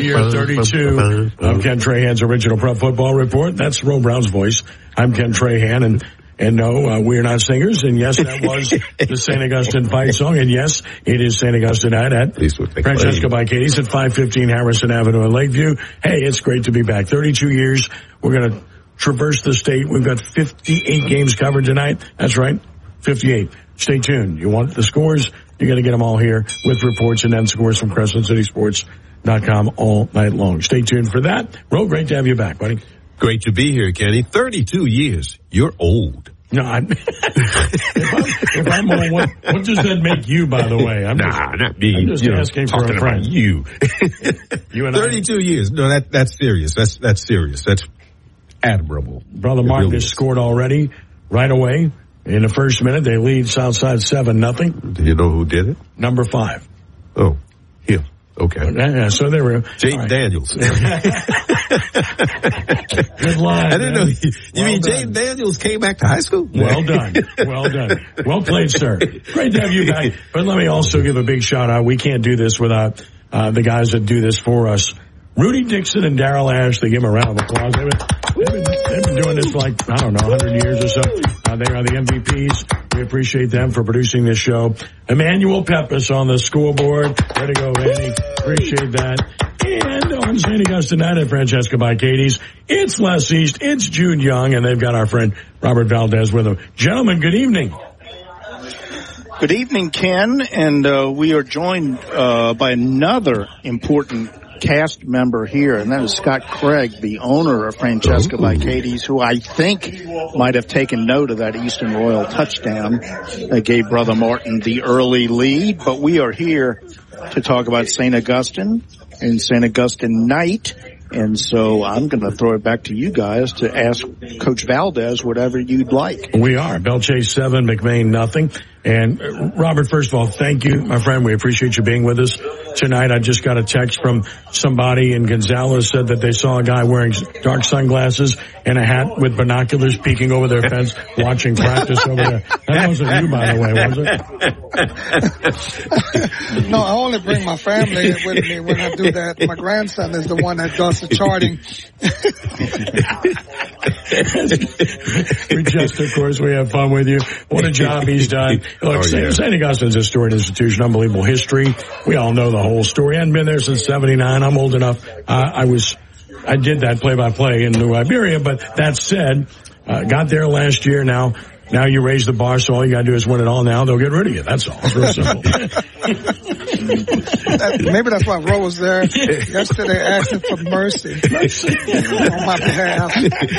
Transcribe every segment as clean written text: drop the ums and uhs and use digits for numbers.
Year 32 of Ken Trahan's original Pro Football Report. That's Ro Brown's voice. I'm Ken Trahan, and no, we're not singers. And yes, that was the St. Augustine fight song. And yes, it is St. Augustine night at Francesca by Katie's at 515 Harrison Avenue in Lakeview. Hey, it's great to be back. 32 years. We're going to traverse the state. We've got 58 games covered tonight. That's right, 58. Stay tuned. You want the scores? You're going to get them all here with reports and then scores from CrescentCitySports.com all night long. Stay tuned for that. Ro, great to have you back, buddy. Great to be here, Kenny. 32 years. You're old. No, if I'm old, what does that make you, by the way? Not me. I'm just asking for a friend. You. You and 32 years. No, that's serious. That's serious. That's admirable. Brother Martin has scored already right away. In the first minute, they lead Southside 7-0. Do you know who did it? Number 5. Oh, him. Okay. Yeah, so there we go. James Daniels. Good line. I didn't know. You mean James Daniels came back to high school? Well done. Well done. Well played, sir. Great to have you back. But let me also give a big shout out. We can't do this without the guys that do this for us. Rudy Dixon and Daryl Ash, they give them a round of applause. They've been doing this for 100 years or so. They are the MVPs. We appreciate them for producing this show. Emmanuel Pepis on the scoreboard. Way to go, Andy. Appreciate that. And on St. Augustine night at Francesca by Katie's, it's Les East, it's Jude Young, and they've got our friend Robert Valdez with them. Gentlemen, good evening. Good evening, Ken, and we are joined by another important cast member here, and that is Scott Craig, the owner of Francesca by Katie's, who I think might have taken note of that Eastern Royal touchdown that gave Brother Martin the early lead. But we are here to talk about St. Augustine and St. Augustine night. And so I'm going to throw it back to you guys to ask Coach Valdez whatever you'd like. We are. Bell Chase 7, McMain nothing. And Robert, first of all, thank you, my friend. We appreciate you being with us tonight. I just got a text from somebody in Gonzales said that they saw a guy wearing dark sunglasses and a hat with binoculars peeking over their fence watching practice over there. That wasn't you, by the way, was it? No, I only bring my family with me when I do that. My grandson is the one that does the charting. We just, of course, we have fun with you. What a job he's done. Look, St. Augustine's a storied institution, unbelievable history. We all know the whole story. I hadn't been there since 79. I'm old enough. I did that play-by-play in New Iberia, but that said, got there last year. Now you raise the bar, so all you gotta do is win it all now. They'll get rid of you. That's all. It's real simple. Maybe that's why Ro was there yesterday asking for mercy on my behalf.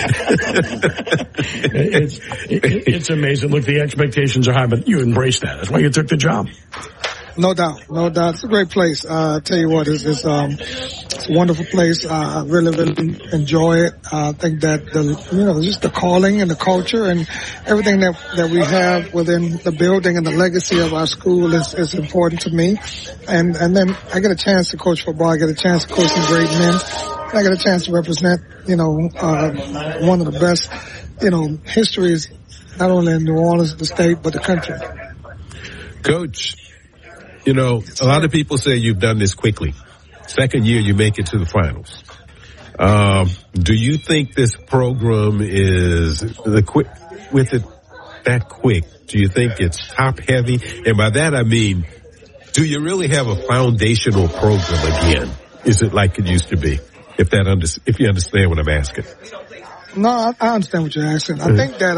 It's amazing. Look, the expectations are high, but you embrace that. That's why you took the job. No doubt. It's a great place. I tell you what, it's a wonderful place. I really enjoy it. I think that just the calling and the culture and everything that we have within the building and the legacy of our school is important to me. And then I get a chance to coach football. I get a chance to coach some great men. I get a chance to represent, one of the best, histories, not only in New Orleans, the state, but the country. Coach, a lot of people say you've done this quickly. Second year, you make it to the finals. Do you think this program is that quick? Do you think it's top heavy? And by that, I mean, do you really have a foundational program again? Is it like it used to be? If you understand what I'm asking. No, I understand what you're asking. I think that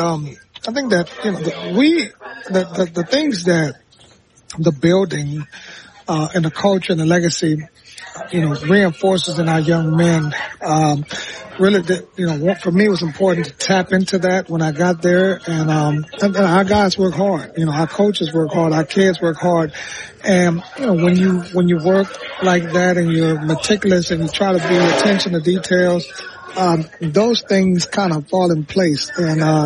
the things that the building and the culture and the legacy reinforces in our young men really for me it was important to tap into that when I got there, and our guys work hard, our coaches work hard, our kids work hard, and when you work like that and you're meticulous and you try to pay attention to details, those things kind of fall in place, and